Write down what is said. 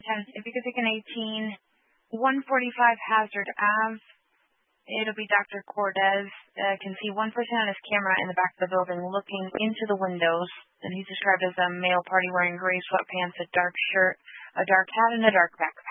10th, if you could take an 18, 145 Hazard Ave. It'll be Dr. Cortez. Can see one person on his camera in the back of the building looking into the windows, and he's described as a male party wearing gray sweatpants, a dark shirt, a dark hat, and a dark backpack.